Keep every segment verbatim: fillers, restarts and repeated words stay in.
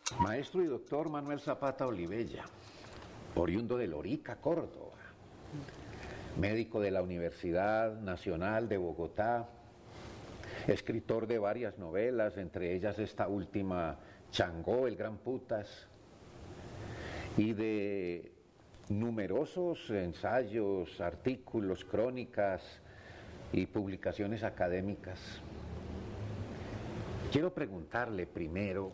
Maestro y doctor Manuel Zapata Olivella, oriundo de Lorica, Córdoba, médico de la Universidad Nacional de Bogotá, escritor de varias novelas, entre ellas esta última, Changó, el Gran Putas, y de numerosos ensayos, artículos, crónicas y publicaciones académicas. Quiero preguntarle primero,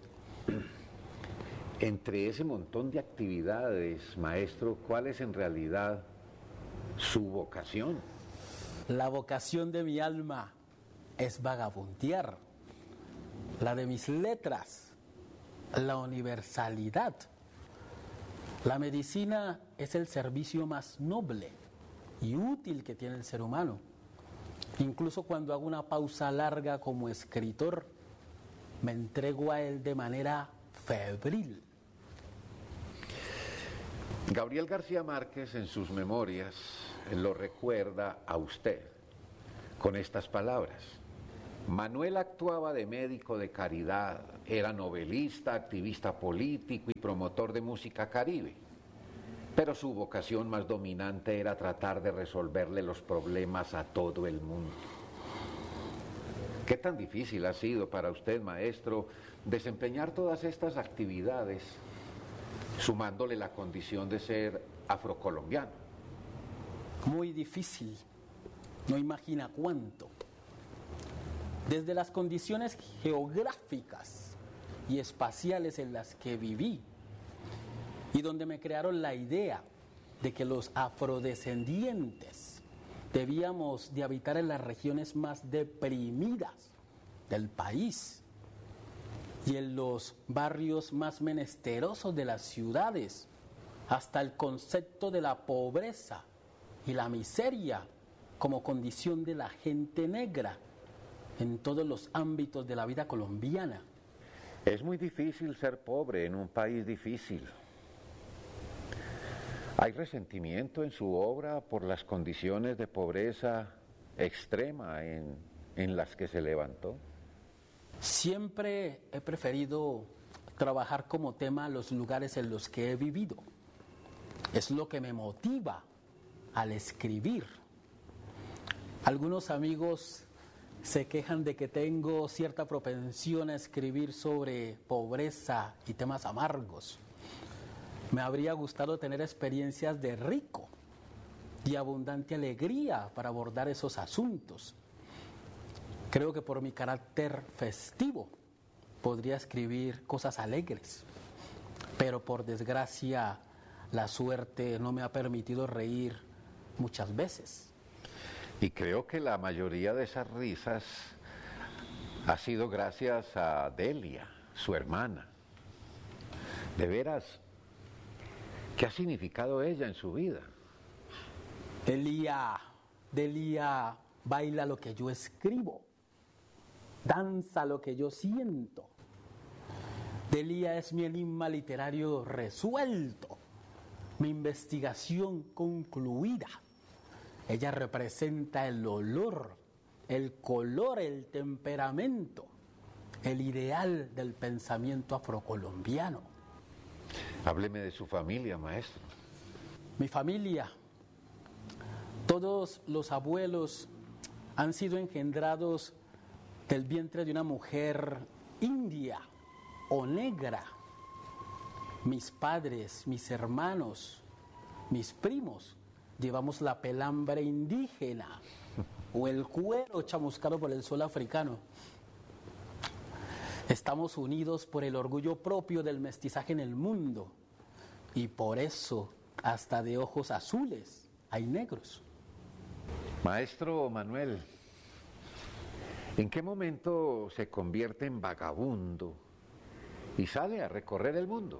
entre ese montón de actividades, maestro, ¿cuál es en realidad su vocación? La vocación de mi alma es vagabundear, la de mis letras, la universalidad. La medicina es el servicio más noble y útil que tiene el ser humano. Incluso cuando hago una pausa larga como escritor, me entrego a él de manera febril. Gabriel García Márquez en sus memorias lo recuerda a usted con estas palabras: Manuel actuaba de médico de caridad, era novelista, activista político y promotor de música caribe, pero su vocación más dominante era tratar de resolverle los problemas a todo el mundo. ¿Qué tan difícil ha sido para usted, maestro, desempeñar todas estas actividades, sumándole la condición de ser afrocolombiano? Muy difícil, no imagina cuánto. Desde las condiciones geográficas y espaciales en las que viví, y donde me crearon la idea de que los afrodescendientes debíamos de habitar en las regiones más deprimidas del país y en los barrios más menesterosos de las ciudades, hasta el concepto de la pobreza y la miseria como condición de la gente negra en todos los ámbitos de la vida colombiana. Es muy difícil ser pobre en un país difícil. ¿Hay resentimiento en su obra por las condiciones de pobreza extrema en, en las que se levantó? Siempre he preferido trabajar como tema los lugares en los que he vivido. Es lo que me motiva al escribir. Algunos amigos se quejan de que tengo cierta propensión a escribir sobre pobreza y temas amargos. Me habría gustado tener experiencias de rico y abundante alegría para abordar esos asuntos. Creo que por mi carácter festivo podría escribir cosas alegres, pero por desgracia la suerte no me ha permitido reír muchas veces. Y creo que la mayoría de esas risas ha sido gracias a Delia, su hermana. De veras, ¿qué ha significado ella en su vida? Delia, Delia baila lo que yo escribo, danza lo que yo siento. Delia es mi enigma literario resuelto, mi investigación concluida. Ella representa el olor, el color, el temperamento, el ideal del pensamiento afrocolombiano. Hábleme de su familia, maestro. Mi familia, todos los abuelos han sido engendrados del vientre de una mujer india o negra. Mis padres, mis hermanos, mis primos, llevamos la pelambre indígena o el cuero chamuscado por el sol africano. Estamos unidos por el orgullo propio del mestizaje en el mundo y por eso hasta de ojos azules hay negros. Maestro Manuel, ¿en qué momento se convierte en vagabundo y sale a recorrer el mundo?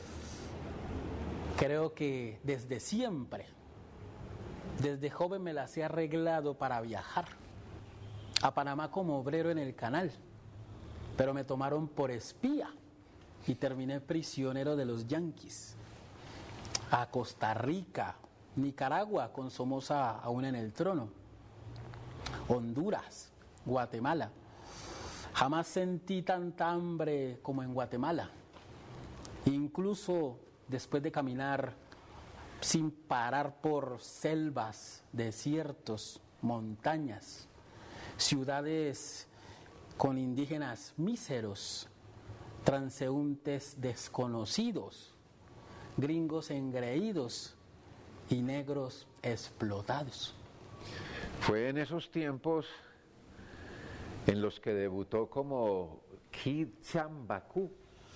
Creo que desde siempre. Desde joven me las he arreglado para viajar. A Panamá como obrero en el canal, pero me tomaron por espía y terminé prisionero de los yanquis. A Costa Rica, Nicaragua con Somoza aún en el trono, Honduras, Guatemala. Jamás sentí tanta hambre como en Guatemala. Incluso después de caminar sin parar por selvas, desiertos, montañas, ciudades con indígenas míseros, transeúntes desconocidos, gringos engreídos y negros explotados. Fue en esos tiempos en los que debutó como Kid Chambacu.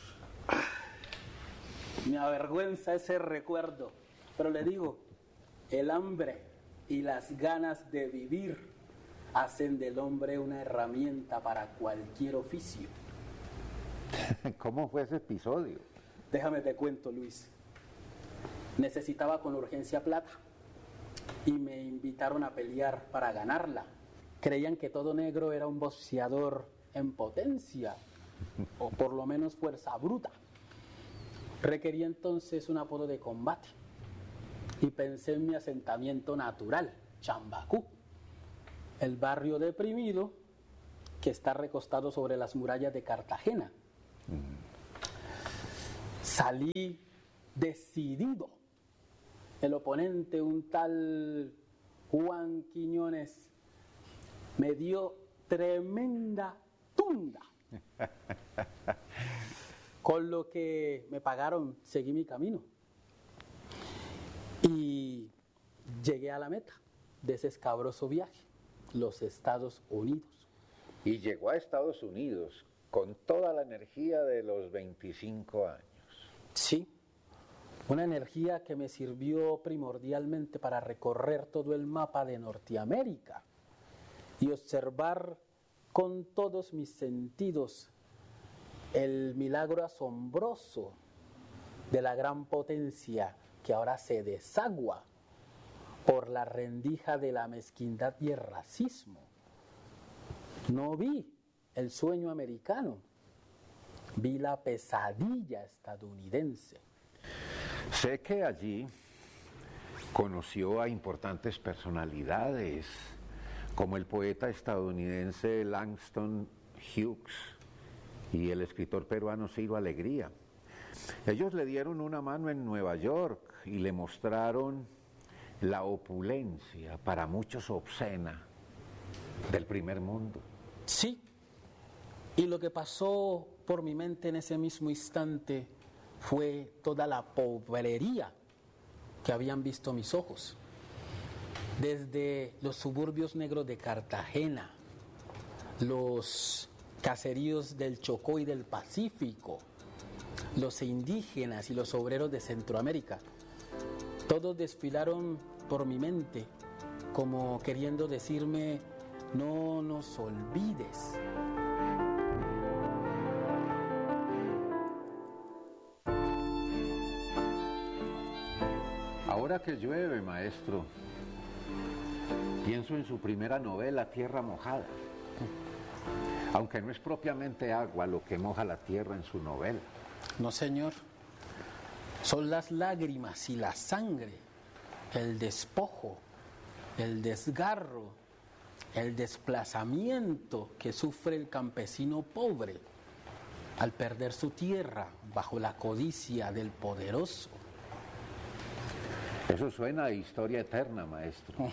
Me avergüenza ese recuerdo, pero le digo, el hambre y las ganas de vivir hacen del hombre una herramienta para cualquier oficio. ¿Cómo fue ese episodio? Déjame te cuento, Luis. Necesitaba con urgencia plata y me invitaron a pelear para ganarla. Creían que todo negro era un boxeador en potencia, o por lo menos fuerza bruta. Requería entonces un apodo de combate y pensé en mi asentamiento natural, Chambacu, el barrio deprimido que está recostado sobre las murallas de Cartagena. Salí decidido. El oponente, un tal Juan Quiñones, me dio tremenda tunda. Con lo que me pagaron, seguí mi camino. Y llegué a la meta de ese escabroso viaje, los Estados Unidos. Y llegó a Estados Unidos con toda la energía de los veinticinco años. Sí, una energía que me sirvió primordialmente para recorrer todo el mapa de Norteamérica y observar con todos mis sentidos el milagro asombroso de la gran potencia que ahora se desagua por la rendija de la mezquindad y el racismo. No vi el sueño americano, vi la pesadilla estadounidense. Sé que allí conoció a importantes personalidades, como el poeta estadounidense Langston Hughes y el escritor peruano Ciro Alegría. Ellos le dieron una mano en Nueva York y le mostraron la opulencia, para muchos obscena, del primer mundo. Sí, y lo que pasó por mi mente en ese mismo instante fue toda la pobrería que habían visto mis ojos. Desde los suburbios negros de Cartagena, los caseríos del Chocó y del Pacífico, los indígenas y los obreros de Centroamérica, todos desfilaron por mi mente como queriendo decirme: no nos olvides. Ahora que llueve, maestro, pienso en su primera novela, Tierra Mojada. Aunque no es propiamente agua lo que moja la tierra en su novela. No, señor. Son las lágrimas y la sangre, el despojo, el desgarro, el desplazamiento que sufre el campesino pobre al perder su tierra bajo la codicia del poderoso. Eso suena a historia eterna, maestro.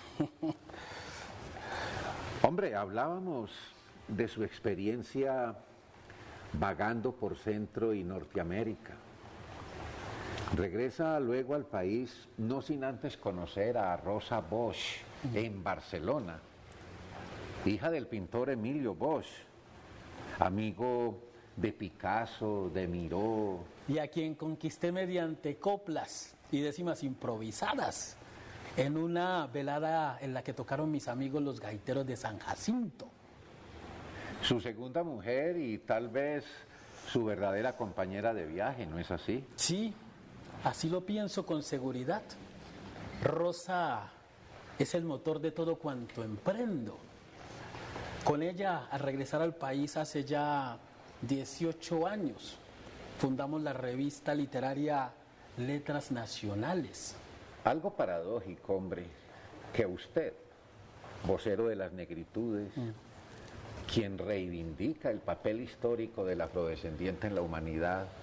Hombre, hablábamos de su experiencia vagando por Centro y Norteamérica. Regresa luego al país, no sin antes conocer a Rosa Bosch en Barcelona, hija del pintor Emilio Bosch, amigo de Picasso, de Miró. Y a quien conquisté mediante coplas y décimas improvisadas en una velada en la que tocaron mis amigos los gaiteros de San Jacinto. Su segunda mujer y tal vez su verdadera compañera de viaje, ¿no es así? Sí, así lo pienso con seguridad. Rosa es el motor de todo cuanto emprendo. Con ella, al regresar al país hace ya dieciocho años, fundamos la revista literaria Letras Nacionales. Algo paradójico, hombre, que usted, vocero de las negritudes, mm. quien reivindica el papel histórico del afrodescendiente en la humanidad,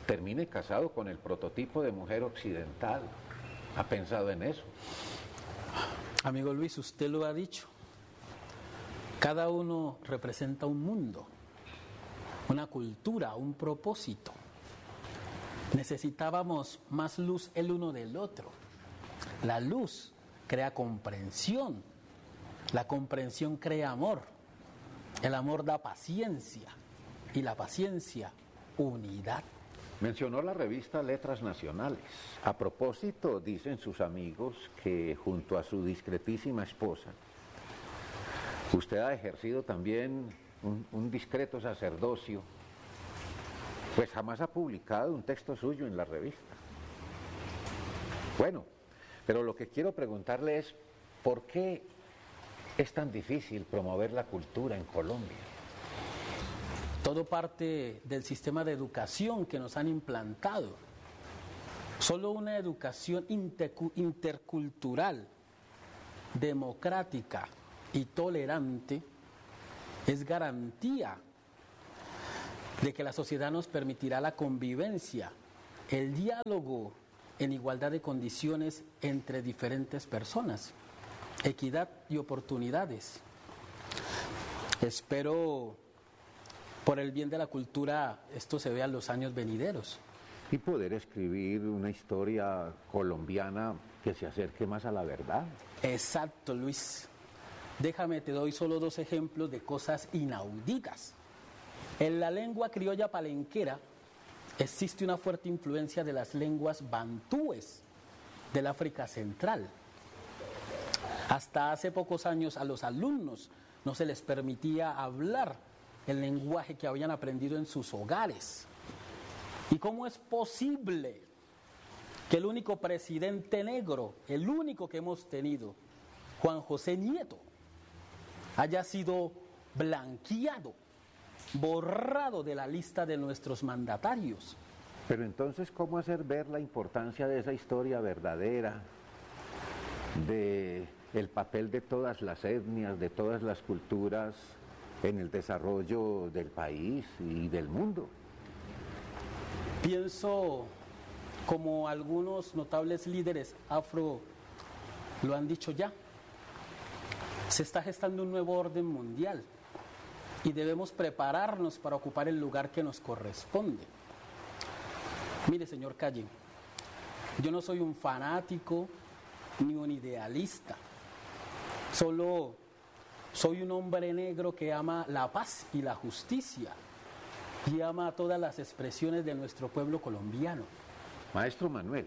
termine casado con el prototipo de mujer occidental. ¿Ha pensado en eso? Amigo Luis, usted lo ha dicho. Cada uno representa un mundo, una cultura, un propósito. Necesitábamos más luz el uno del otro. La luz crea comprensión, la comprensión crea amor, el amor da paciencia y la paciencia unidad. Mencionó la revista Letras Nacionales. A propósito, dicen sus amigos que junto a su discretísima esposa, usted ha ejercido también un, un discreto sacerdocio, pues jamás ha publicado un texto suyo en la revista. Bueno, pero lo que quiero preguntarle es, ¿por qué es tan difícil promover la cultura en Colombia? Todo parte del sistema de educación que nos han implantado. Solo una educación intercultural, democrática y tolerante es garantía de que la sociedad nos permitirá la convivencia, el diálogo en igualdad de condiciones entre diferentes personas, equidad y oportunidades. Espero, por el bien de la cultura, esto se vea en los años venideros. Y poder escribir una historia colombiana que se acerque más a la verdad. Exacto, Luis. Déjame, te doy solo dos ejemplos de cosas inauditas. En la lengua criolla palenquera existe una fuerte influencia de las lenguas bantúes del África Central. Hasta hace pocos años a los alumnos no se les permitía hablar el lenguaje que habían aprendido en sus hogares. ¿Y cómo es posible que el único presidente negro, el único que hemos tenido, Juan José Nieto, haya sido blanqueado, borrado de la lista de nuestros mandatarios? Pero entonces, ¿cómo hacer ver la importancia de esa historia verdadera, de el papel de todas las etnias, de todas las culturas en el desarrollo del país y del mundo? Pienso, como algunos notables líderes afro lo han dicho ya, se está gestando un nuevo orden mundial y debemos prepararnos para ocupar el lugar que nos corresponde. Mire, señor Calle, yo no soy un fanático ni un idealista, solo soy un hombre negro que ama la paz y la justicia y ama todas las expresiones de nuestro pueblo colombiano. Maestro Manuel,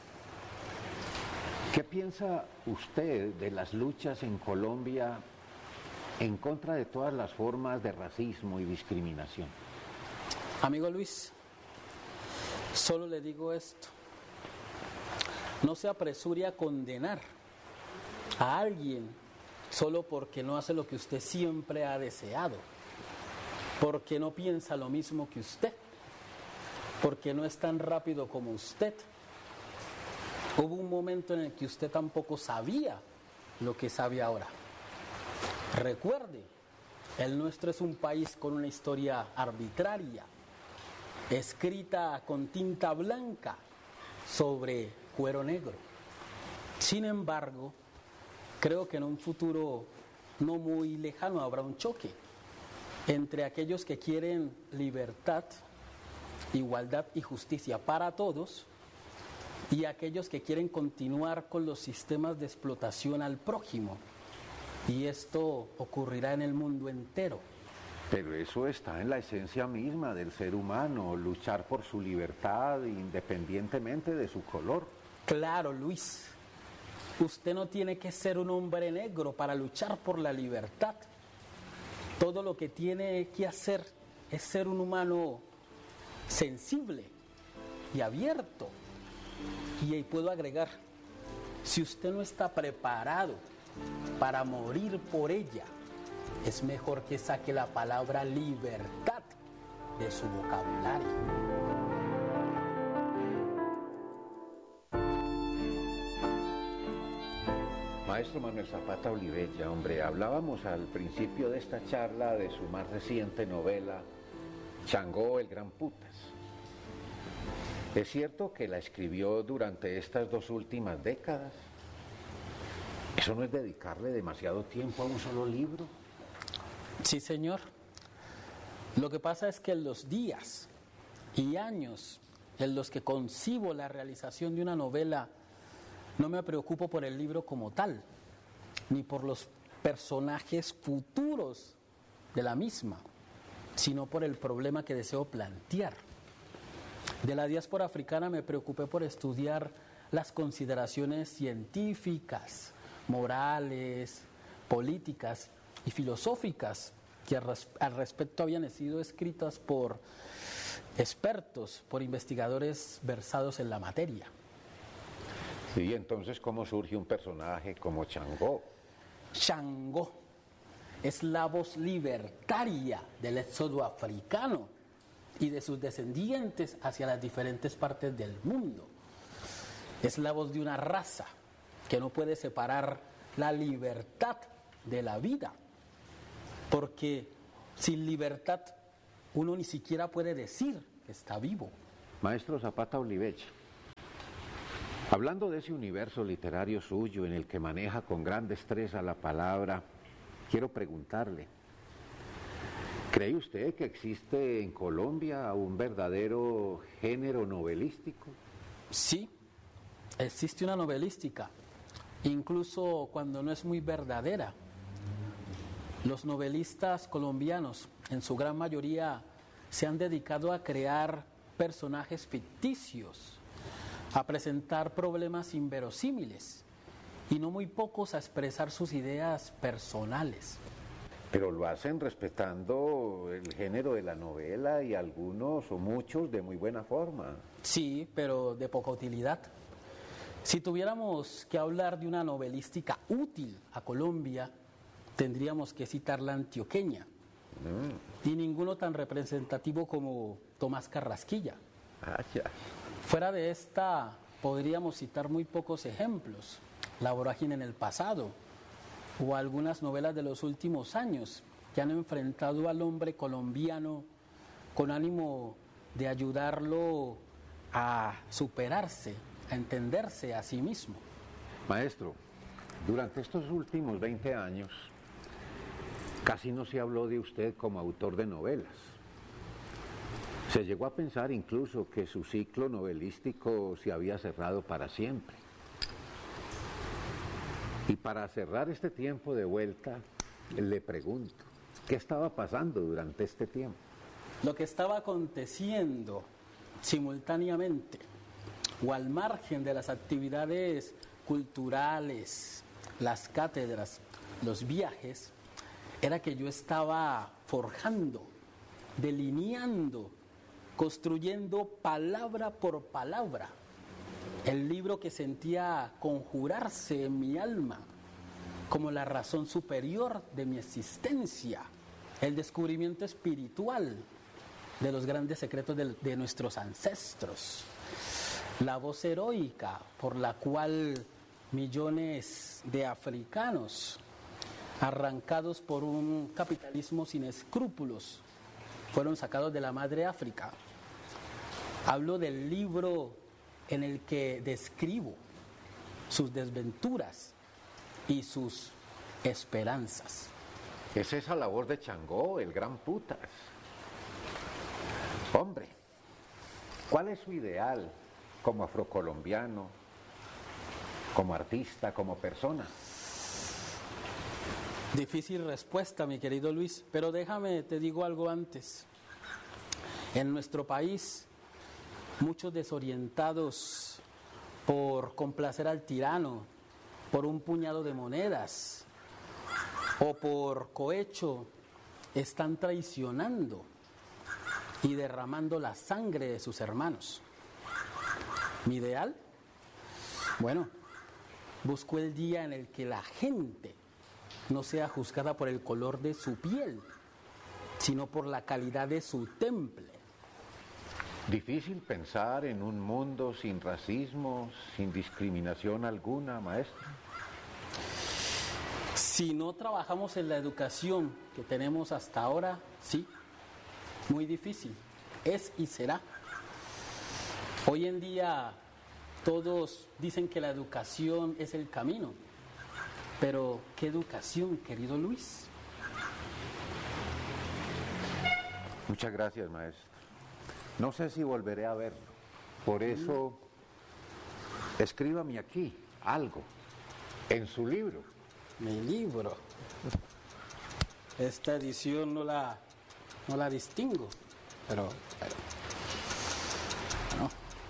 ¿qué piensa usted de las luchas en Colombia en contra de todas las formas de racismo y discriminación? Amigo Luis, solo le digo esto: no se apresure a condenar a alguien solo porque no hace lo que usted siempre ha deseado, porque no piensa lo mismo que usted, porque no es tan rápido como usted. Hubo un momento en el que usted tampoco sabía lo que sabe ahora. Recuerde, el nuestro es un país con una historia arbitraria, escrita con tinta blanca sobre cuero negro. Sin embargo, creo que en un futuro no muy lejano habrá un choque entre aquellos que quieren libertad, igualdad y justicia para todos y aquellos que quieren continuar con los sistemas de explotación al prójimo. Y esto ocurrirá en el mundo entero. Pero eso está en la esencia misma del ser humano, luchar por su libertad independientemente de su color. Claro, Luis. Usted no tiene que ser un hombre negro para luchar por la libertad. Todo lo que tiene que hacer es ser un humano sensible y abierto. Y ahí puedo agregar, si usted no está preparado para morir por ella, es mejor que saque la palabra libertad de su vocabulario. Maestro Manuel Zapata Olivella, hombre, hablábamos al principio de esta charla de su más reciente novela, Changó el Gran Putas. ¿Es cierto que la escribió durante estas dos últimas décadas? ¿Eso no es dedicarle demasiado tiempo a un solo libro? Sí, señor. Lo que pasa es que en los días y años en los que concibo la realización de una novela, no me preocupo por el libro como tal, ni por los personajes futuros de la misma, sino por el problema que deseo plantear. De la diáspora africana me preocupé por estudiar las consideraciones científicas, morales, políticas y filosóficas que al respecto habían sido escritas por expertos, por investigadores versados en la materia. Sí, entonces, ¿cómo surge un personaje como Changó? Changó es la voz libertaria del éxodo africano y de sus descendientes hacia las diferentes partes del mundo. Es la voz de una raza que no puede separar la libertad de la vida, porque sin libertad uno ni siquiera puede decir que está vivo. Maestro Zapata Olivecha, hablando de ese universo literario suyo en el que maneja con gran destreza la palabra, quiero preguntarle, ¿cree usted que existe en Colombia un verdadero género novelístico? Sí, existe una novelística, incluso cuando no es muy verdadera. Los novelistas colombianos, en su gran mayoría, se han dedicado a crear personajes ficticios, a presentar problemas inverosímiles y no muy pocos a expresar sus ideas personales. Pero lo hacen respetando el género de la novela y algunos o muchos de muy buena forma. Sí, pero de poca utilidad. Si tuviéramos que hablar de una novelística útil a Colombia, tendríamos que citar la antioqueña, mm. y ninguno tan representativo como Tomás Carrasquilla. Ah, ya. Fuera de esta, podríamos citar muy pocos ejemplos, La vorágine en el pasado, o algunas novelas de los últimos años que han enfrentado al hombre colombiano con ánimo de ayudarlo a superarse, a entenderse a sí mismo. Maestro, durante estos últimos veinte años, casi no se habló de usted como autor de novelas. Se llegó a pensar incluso que su ciclo novelístico se había cerrado para siempre. Y para cerrar este tiempo de vuelta, le pregunto, ¿qué estaba pasando durante este tiempo? Lo que estaba aconteciendo simultáneamente o al margen de las actividades culturales, las cátedras, los viajes, era que yo estaba forjando, delineando, construyendo palabra por palabra el libro que sentía conjurarse en mi alma como la razón superior de mi existencia, el descubrimiento espiritual de los grandes secretos de, de nuestros ancestros, la voz heroica por la cual millones de africanos, arrancados por un capitalismo sin escrúpulos, fueron sacados de la madre África. Hablo del libro en el que describo sus desventuras y sus esperanzas. Es esa labor de Changó, el gran putas. Hombre, ¿cuál es su ideal como afrocolombiano, como artista, como persona? Difícil respuesta, mi querido Luis, pero déjame, te digo algo antes. En nuestro país, muchos desorientados por complacer al tirano, por un puñado de monedas o por cohecho, están traicionando y derramando la sangre de sus hermanos. ¿Mi ideal? Bueno, busco el día en el que la gente no sea juzgada por el color de su piel, sino por la calidad de su temple. Difícil pensar en un mundo sin racismo, sin discriminación alguna, maestro. Si no trabajamos en la educación que tenemos hasta ahora, sí, muy difícil, es y será. Hoy en día todos dicen que la educación es el camino, pero ¿qué educación, querido Luis? Muchas gracias, maestro. No sé si volveré a verlo. Por eso, escríbame aquí algo, en su libro. Mi libro. Esta edición no la, no la distingo, pero, pero no.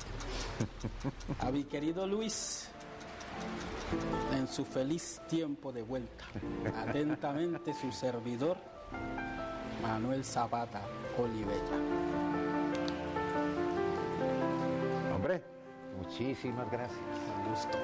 A mi querido Luis, en su feliz tiempo de vuelta. Atentamente su servidor, Manuel Zapata Olivella. Hombre, muchísimas gracias. Con gusto.